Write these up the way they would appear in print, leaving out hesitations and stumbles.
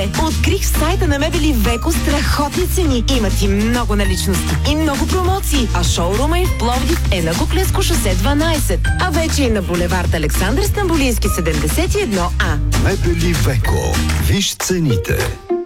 Здравейте! Открих в сайта на Мебели Веко страхотни цени. Имат и много наличности и много промоции. А шоурума им в Пловдив е на Куклеско шосе 12. А вече и на булевард Александър Стамболийски 71А. Мебели Веко. Виж цените.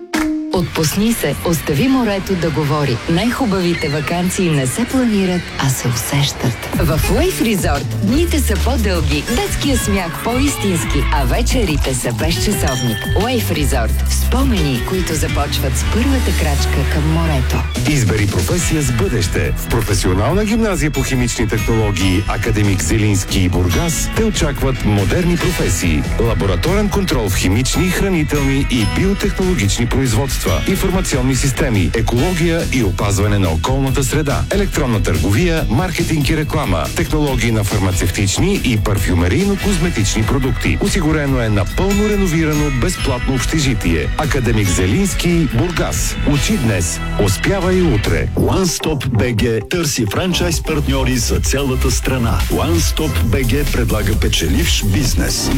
Отпусни се, остави морето да говори. Най-хубавите ваканции не се планират, а се усещат. В Wave Resort дните са по-дълги, детския смях по-истински, а вечерите са без часовник. Wave Resort. Спомени, които започват с първата крачка към морето. Избери професия с бъдеще. В професионална гимназия по химични технологии Академик Зелински и Бургас те очакват модерни професии. Лабораторен контрол в химични, хранителни и биотехнологични производства, информационни системи, екология и опазване на околната среда, електронна търговия, маркетинг и реклама, технологии на фармацевтични и парфюмерийно-козметични продукти. Осигурено е напълно реновирано безплатно общежитие. Академик Зелински, Бургас. Учи днес, успявай утре. OneStop BG търси франчайз партньори за цялата страна. OneStop BG предлага печеливш бизнес.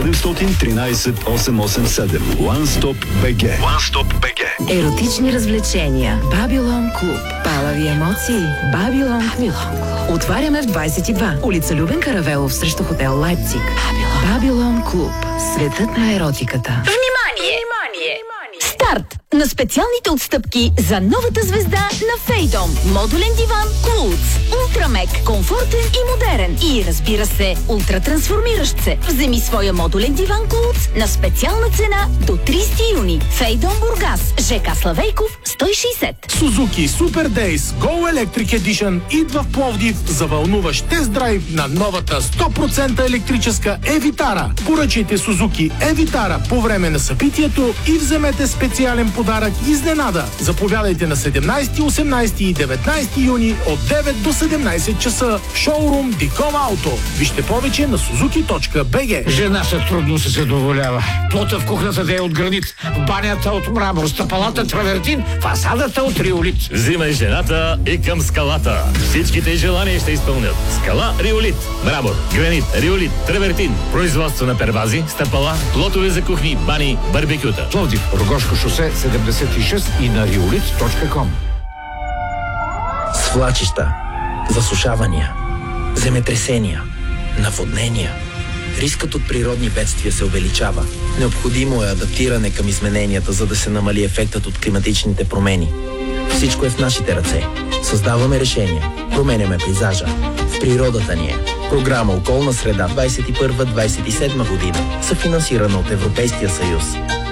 0713 887. OneStop BG. OneStop BG. Еротични развлечения. Бабилон клуб. Палави емоции. Бабилон клуб. Отваряме в 22. Улица Любен Каравелов срещу хотел Лайпциг. Бабилон клуб. Светът на еротиката. Внимание! Старт на специалните отстъпки за новата звезда на Фейдом. Модулен диван Клудс. Ултрамек, комфортен и модерен. И разбира се, ултратрансформиращ се. Вземи своя модулен диван Клудс на специална цена до 30 юни. Фейдом Бургас. ЖК Славейков 160. Suzuki Super Days Go Electric Edition идва в Пловдив за вълнуващ тест-драйв на новата 100% електрическа Евитара. Поръчайте Suzuki Евитара по време на събитието и вземете специален подарък изненада. Заповядайте на 17, 18 и 19 юни от 9 до 17 часа в шоурум Диком Ауто. Вижте повече на suzuki.bg. Жена се трудно се задоволява. Плота в кухнята да е от гранит, в банята от мрамор, стъпалата травертин, фасадата от риолит. Взимай жената и към скалата. Всичките желания ще изпълнят. Скала Риолит. Мрамор, гранит, риолит, травертин. Производство на первази, стъпала, плотове за кухни, бани, барбекюта. Пловдив, Рогошко шосе 76 и на riolit.com. Свлачища, засушавания, земетресения, наводнения. Рискът от природни бедствия се увеличава. Необходимо е адаптиране към измененията, за да се намали ефектът от климатичните промени. Всичко е в нашите ръце. Създаваме решения, променяме пейзажа. В природата ни е. Програма Околна среда 21-27 година, съфинансирана от Европейския съюз.